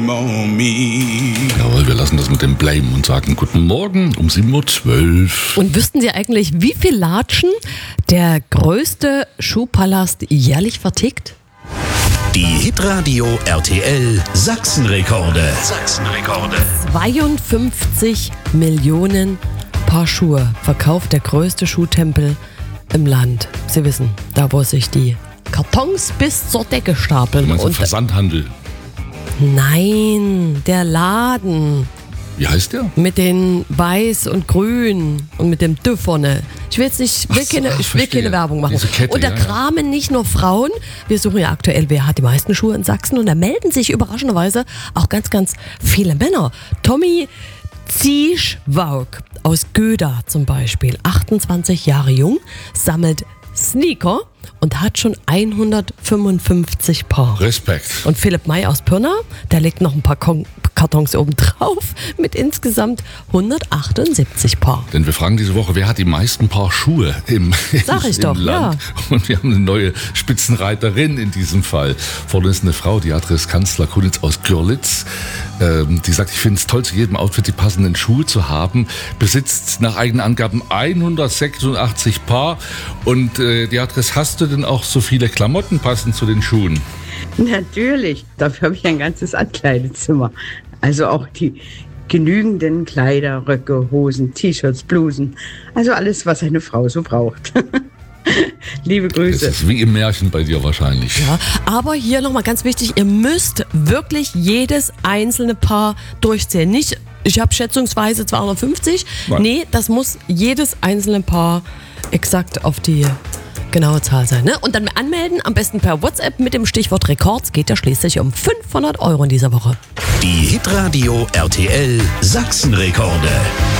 blame on me. Jawohl, wir lassen das mit dem Blame und sagen guten Morgen um 7.12 Uhr. Und wüssten Sie eigentlich, wie viel Latschen der größte Schuhpalast jährlich vertickt? Die Hitradio RTL Sachsenrekorde. 52 Millionen Paar Schuhe verkauft der größte Schuhtempel im Land. Sie wissen, da wo sich die Kartons bis zur Decke stapeln. Du meinst der Versandhandel? Nein, der Laden. Wie heißt der? Mit den Weiß und Grün und mit dem D vorne. Ich will jetzt nicht, ich will keine Werbung machen. Kette, und da kramen nicht nur Frauen. Wir suchen ja aktuell, wer hat die meisten Schuhe in Sachsen. Und da melden sich überraschenderweise auch ganz, ganz viele Männer. Tommy Zieschwaug aus Göda zum Beispiel, 28 Jahre jung, sammelt Sneaker und hat schon 155 Paar. Respekt. Und Philipp May aus Pirna, der legt noch ein paar Kartons oben drauf mit insgesamt 178 Paar. Denn wir fragen diese Woche, wer hat die meisten Paar Schuhe im Land? Ja. Und wir haben eine neue Spitzenreiterin in diesem Fall. Vorne ist eine Frau, die Adres Kanzler Kunitz aus Görlitz. Die sagt, ich finde es toll, zu jedem Outfit die passenden Schuhe zu haben. Besitzt nach eigenen Angaben 186 Paar. Und die Adres, hast du denn auch so viele Klamotten passend zu den Schuhen? Natürlich, dafür habe ich ein ganzes Ankleidezimmer. Also auch die genügenden Kleider, Röcke, Hosen, T-Shirts, Blusen. Also alles, was eine Frau so braucht. Liebe Grüße. Das ist wie im Märchen bei dir wahrscheinlich. Ja, aber hier nochmal ganz wichtig, ihr müsst wirklich jedes einzelne Paar durchzählen. Nicht, ich habe schätzungsweise 250. Nein. Nee, das muss jedes einzelne Paar exakt auf die genaue Zahl sein. Ne? Und dann anmelden, am besten per WhatsApp mit dem Stichwort Rekords. Geht ja schließlich um 500 € in dieser Woche. Die Hitradio RTL Sachsenrekorde.